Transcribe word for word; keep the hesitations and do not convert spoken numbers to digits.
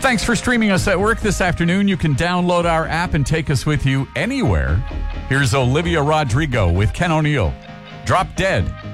Thanks for streaming us at work this afternoon. You can download our app and take us with you anywhere. Here's Olivia Rodrigo with Ken O'Neill. Drop Dead.